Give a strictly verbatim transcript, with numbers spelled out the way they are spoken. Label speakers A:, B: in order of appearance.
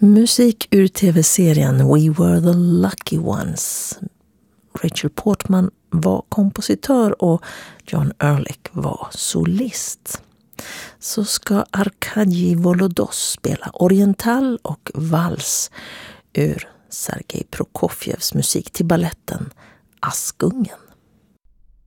A: Musik ur tv-serien We Were the Lucky Ones. Rachel Portman var kompositör och John Ehrlich var solist. Så ska Arkadij Volodos spela oriental och vals ur Sergej Prokofjevs musik till balletten Askungen.